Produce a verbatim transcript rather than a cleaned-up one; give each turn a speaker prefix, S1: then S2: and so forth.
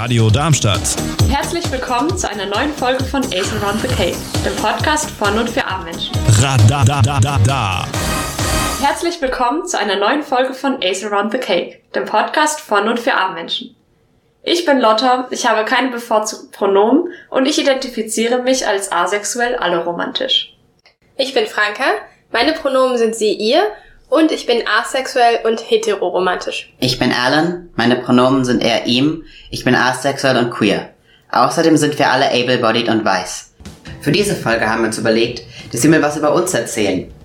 S1: Radio Darmstadt.
S2: Herzlich willkommen zu einer neuen Folge von Ace Around the Cake, dem Podcast von und für Armmenschen.
S1: Radadadada.
S2: Herzlich willkommen zu einer neuen Folge von Ace Around the Cake, dem Podcast von und für Armmenschen. Ich bin Lotta, ich habe keine bevorzugten Pronomen und ich identifiziere mich als asexuell alloromantisch.
S3: Ich bin Franka, meine Pronomen sind sie, ihr und ich bin asexuell und heteroromantisch.
S4: Ich bin Alan, meine Pronomen sind er, ihm, ich bin asexuell und queer. Außerdem sind wir alle able-bodied und weiß. Für diese Folge haben wir uns überlegt, dass wir mal was über uns erzählen.